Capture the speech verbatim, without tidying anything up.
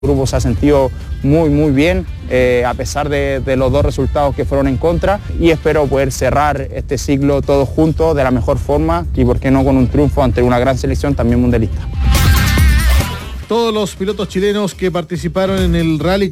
El grupo se ha sentido muy muy bien, eh, a pesar de, de los dos resultados que fueron en contra, y espero poder cerrar este ciclo todos juntos de la mejor forma y por qué no con un triunfo ante una gran selección también mundialista. Todos los pilotos chilenos que participaron en el rally